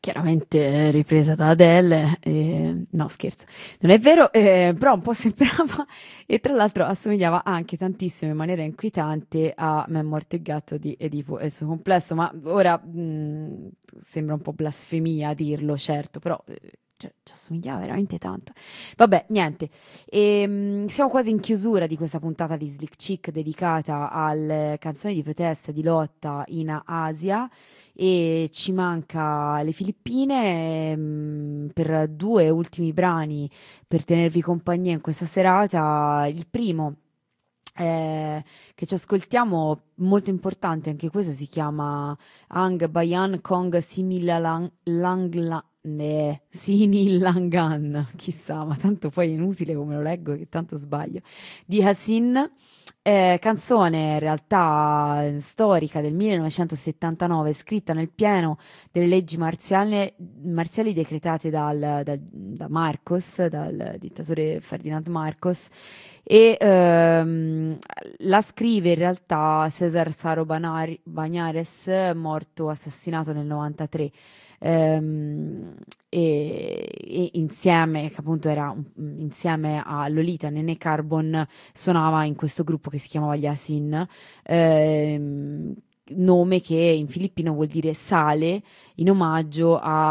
chiaramente ripresa da Adele, no scherzo, non è vero, però un po' sembrava e tra l'altro assomigliava anche tantissimo in maniera inquietante a Me è morto il gatto di Edipo e il suo complesso, ma ora sembra un po' blasfemia dirlo, certo, però cioè, ci assomigliava veramente tanto. Vabbè, niente, siamo quasi in chiusura di questa puntata di Slick Chick dedicata alle canzoni di protesta e di lotta in Asia e ci manca le Filippine per due ultimi brani per tenervi compagnia in questa serata. Il primo che ci ascoltiamo, molto importante, anche questo si chiama Ang Bayan Kong Sinilangan, chissà, ma tanto poi è inutile come lo leggo che tanto sbaglio, di Hassin. Canzone in realtà storica del 1979, scritta nel pieno delle leggi marziali decretate da Marcos, dal dittatore Ferdinand Marcos, e la scrive in realtà Cesar Saro Banyares, morto assassinato nel 93. E insieme, che appunto era insieme a Lolita Nene Carbon, suonava in questo gruppo che si chiamava gli Asin, nome che in filippino vuol dire sale, in omaggio a